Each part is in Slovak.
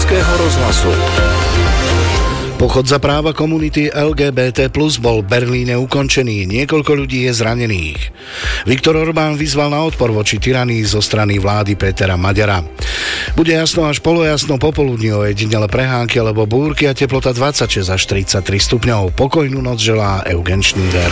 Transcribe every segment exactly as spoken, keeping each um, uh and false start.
Slovenského rozhlasu. Pochod za práva komunity el gé bé té plus bol v Berlíne ukončený. Niekoľko ľudí je zranených. Viktor Orbán vyzval na odpor voči tyranii zo strany vlády Pétera Maďara. Bude jasno až polojasno popoludní, ojedinele prehánky alebo búrky a teplota dvadsaťšesť až tridsaťtri stupňov. Pokojnú noc želá Eugen Schneider.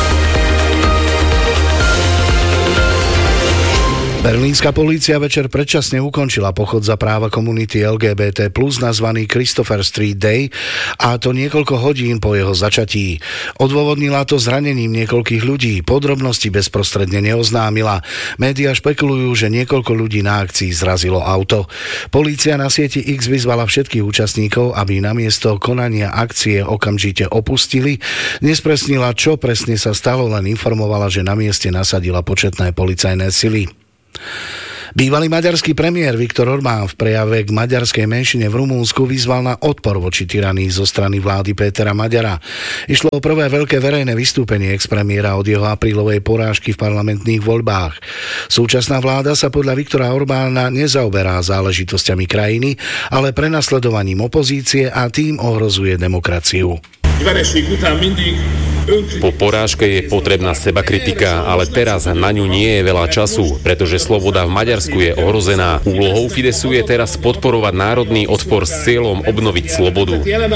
Berlínska polícia večer predčasne ukončila pochod za práva komunity el gé bé té plus nazvaný Christopher Street Day, a to niekoľko hodín po jeho začatí. Odôvodnila to zranením niekoľkých ľudí, podrobnosti bezprostredne neoznámila. Média špekulujú, že niekoľko ľudí na akcii zrazilo auto. Polícia na sieti X vyzvala všetkých účastníkov, aby namiesto konania akcie okamžite opustili. Nespresnila, čo presne sa stalo, len informovala, že na mieste nasadila početné policajné sily. Bývalý maďarský premiér Viktor Orbán v prejave k maďarskej menšine v Rumunsku vyzval na odpor voči tyranii zo strany vlády Pétera Maďara. Išlo o prvé veľké verejné vystúpenie ex-premiéra od jeho aprílovej porážky v parlamentných voľbách. Súčasná vláda sa podľa Viktora Orbána nezaoberá záležitosťami krajiny, ale prenasledovaním opozície a tým ohrozuje demokraciu. Po porážke je potrebná sebakritika, ale teraz na ňu nie je veľa času, pretože sloboda v Maďarsku je ohrozená. Úlohou Fidesu je teraz podporovať národný odpor s cieľom obnoviť slobodu.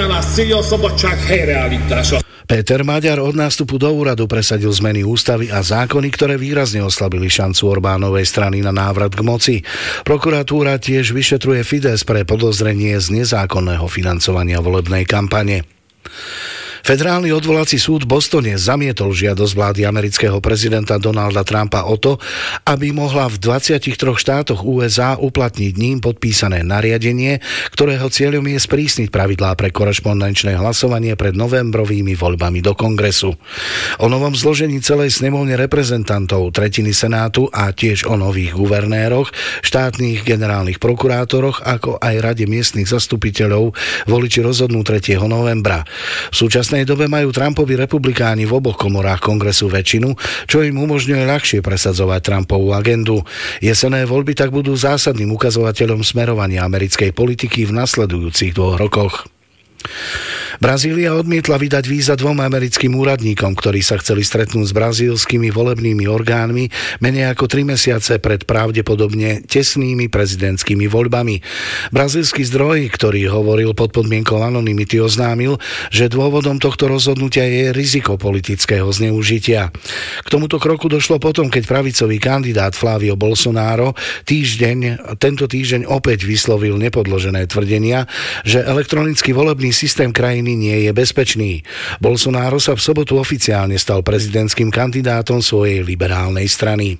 Péter Maďar od nástupu do úradu presadil zmeny ústavy a zákony, ktoré výrazne oslabili šancu Orbánovej strany na návrat k moci. Prokuratúra tiež vyšetruje Fides pre podozrenie z nezákonného financovania volebnej kampane. Federálny odvolací súd v Bostone zamietol žiadosť vlády amerického prezidenta Donalda Trumpa o to, aby mohla v dvadsiatich troch štátoch ú es á uplatniť ním podpísané nariadenie, ktorého cieľom je sprísniť pravidlá pre korešpondenčné hlasovanie pred novembrovými voľbami do Kongresu. O novom zložení celej snemovne reprezentantov, tretiny Senátu a tiež o nových guvernéroch, štátnych generálnych prokurátoroch, ako aj rade miestnych zastupiteľov voliči rozhodnú tretieho novembra. V súčasnosti V dobe majú Trumpovi republikáni v oboch komorách kongresu väčšinu, čo im umožňuje ľahšie presadzovať Trumpovú agendu. Jesenné voľby tak budú zásadným ukazovateľom smerovania americkej politiky v nasledujúcich dvoch rokoch. Brazília odmietla vydať víza dvom americkým úradníkom, ktorí sa chceli stretnúť s brazílskymi volebnými orgánmi menej ako tri mesiace pred pravdepodobne tesnými prezidentskými voľbami. Brazílsky zdroj, ktorý hovoril pod podmienkou anonymity, oznámil, že dôvodom tohto rozhodnutia je riziko politického zneužitia. K tomuto kroku došlo potom, keď pravicový kandidát Flávio Bolsonaro týždeň, tento týždeň opäť vyslovil nepodložené tvrdenia, že elektronický volebný systém krajiny nie je bezpečný. Bolsonaro sa v sobotu oficiálne stal prezidentským kandidátom svojej liberálnej strany.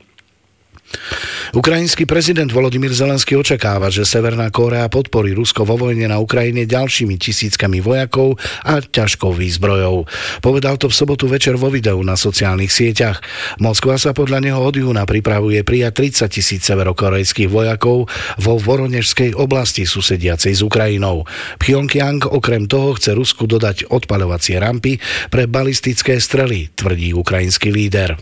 Ukrajinský prezident Volodymyr Zelenský očakáva, že Severná Kórea podporí Rusko vo vojne na Ukrajine ďalšími tisíckami vojakov a ťažkou výzbrojou. Povedal to v sobotu večer vo videu na sociálnych sieťach. Moskva sa podľa neho od júna pripravuje prijať tridsať tisíc severokorejských vojakov vo Voronežskej oblasti susediacej s Ukrajinou. Pyongyang okrem toho chce Rusku dodať odpaľovacie rampy pre balistické strely, tvrdí ukrajinský líder.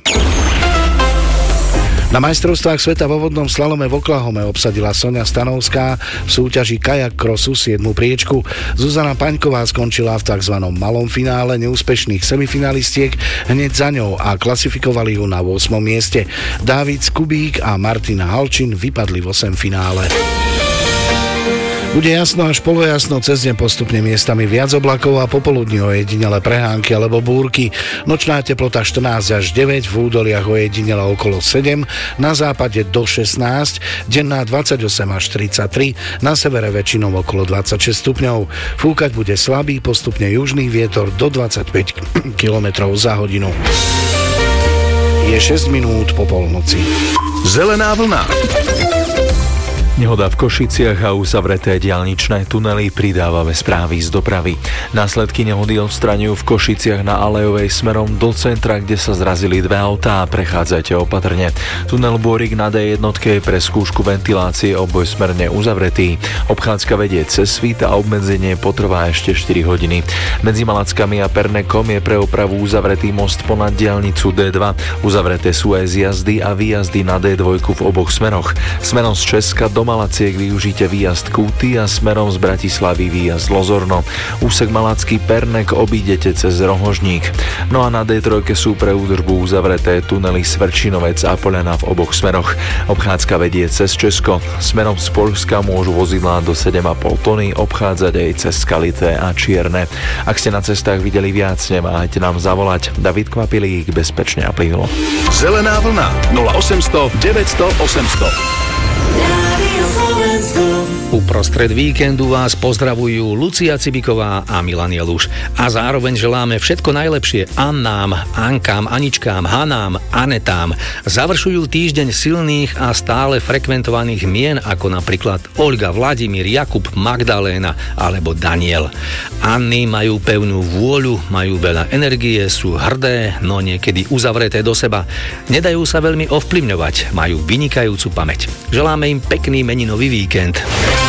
Na majstrovstvách sveta vo vodnom slalome v Oklahome obsadila Soňa Stanovská v súťaži kajak crossu siedmu priečku. Zuzana Paňková skončila v tzv. Malom finále neúspešných semifinalistiek hneď za ňou a klasifikovali ju na ôsmom mieste. Dávid Kubík a Martina Halčin vypadli v osem finále. Bude jasno až polojasno, cez deň postupne miestami viac oblakov a popoludní ojedinele prehánky alebo búrky. Nočná teplota štrnásť až deväť, v údoliach ojedinele okolo sedem, na západe do šestnásť, denná dvadsaťosem až tridsaťtri, na severe väčšinou okolo dvadsaťšesť stupňov. Fúkať bude slabý, postupne južný vietor do dvadsaťpäť kilometrov za hodinu. Je šesť minút po polnoci. Zelená vlna. Nehoda v Košiciach a uzavreté diaľničné tunely, pridávame správy z dopravy. Následky nehody odstraňujú v Košiciach na Alejovej smerom do centra, kde sa zrazili dve autá. Prechádzajte opatrne. Tunel Bôrik na dé jedna je pre skúšku ventilácie obojsmerne uzavretý. Obchádzka vedie cez Svit a obmedzenie potrvá ešte štyri hodiny. Medzi Malackami a Pernekom je pre opravu uzavretý most ponad diaľnicu dé dva. Uzavreté sú aj zjazdy a výjazdy na dé dva v oboch smeroch. Smerom z Česka do Malaciek využite výjazd Kúty a smerom z Bratislavy výjazd Lozorno. Úsek Malacký Pernek obídete cez Rohožník. No a na dé tri sú pre údržbu uzavreté tunely Svrčinovec a Poľana v oboch smeroch. Obchádzka vedie cez Česko. Smerom z Poľska môžu vozidlá do sedem a pol tony obchádzať aj cez Skalité a Čierne. Ak ste na cestách videli viac, neváhajte nám zavolať. David Kvapilík, bezpečne a plynulo. Zelená vlna nula osemsto deväťsto osemsto. Uprostred víkendu vás pozdravujú Lucia Cibiková a Milan Jeluš. A zároveň želáme všetko najlepšie Annám, Ankám, Aničkám, Hanám, Anetám. Završujú týždeň silných a stále frekventovaných mien ako napríklad Olga, Vladimír, Jakub, Magdaléna alebo Daniel. Anny majú pevnú vôľu, majú veľa energie, sú hrdé, no niekedy uzavreté do seba. Nedajú sa veľmi ovplyvňovať, majú vynikajúcu pamäť. Želáme im pekný meninový víkend.